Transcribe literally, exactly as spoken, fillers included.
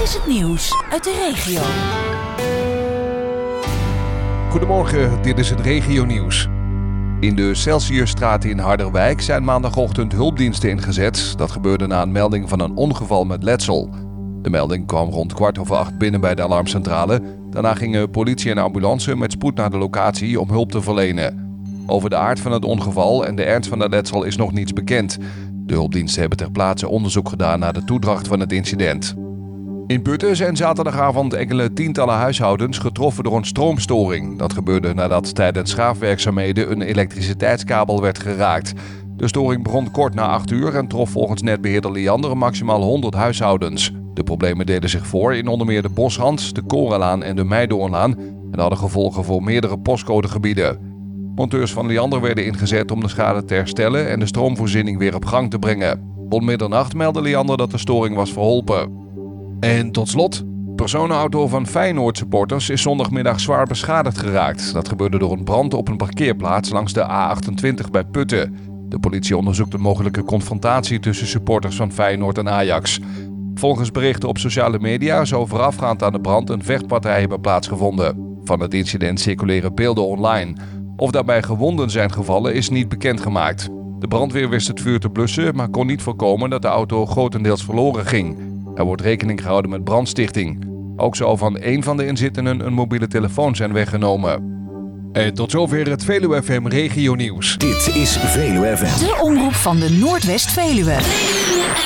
is het nieuws uit de regio. Goedemorgen, dit is het regionieuws. In de Celsiusstraat in Harderwijk zijn maandagochtend hulpdiensten ingezet. Dat gebeurde na een melding van een ongeval met letsel. De melding kwam rond kwart over acht binnen bij de alarmcentrale. Daarna gingen politie en ambulance met spoed naar de locatie om hulp te verlenen. Over de aard van het ongeval en de ernst van het letsel is nog niets bekend. De hulpdiensten hebben ter plaatse onderzoek gedaan naar de toedracht van het incident. In Putten zijn zaterdagavond enkele tientallen huishoudens getroffen door een stroomstoring. Dat gebeurde nadat tijdens schaafwerkzaamheden een elektriciteitskabel werd geraakt. De storing begon kort na acht uur en trof volgens netbeheerder Liander maximaal honderd huishoudens. De problemen deden zich voor in onder meer de Boshans, de Korenlaan en de Meidoornlaan en hadden gevolgen voor meerdere postcodegebieden. Monteurs van Liander werden ingezet om de schade te herstellen en de stroomvoorziening weer op gang te brengen. Rond middernacht meldde Liander dat de storing was verholpen. En tot slot, de personenauto van Feyenoord-supporters is zondagmiddag zwaar beschadigd geraakt. Dat gebeurde door een brand op een parkeerplaats langs de A achtentwintig bij Putten. De politie onderzoekt een mogelijke confrontatie tussen supporters van Feyenoord en Ajax. Volgens berichten op sociale media zou voorafgaand aan de brand een vechtpartij hebben plaatsgevonden. Van het incident circuleren beelden online. Of daarbij gewonden zijn gevallen is niet bekendgemaakt. De brandweer wist het vuur te blussen, maar kon niet voorkomen dat de auto grotendeels verloren ging. Er wordt rekening gehouden met brandstichting. Ook zou van één van de inzittenden een mobiele telefoon zijn weggenomen. En tot zover het Veluwe F M Regionieuws. Dit is Veluwe F M. De omroep van de Noordwest-Veluwe.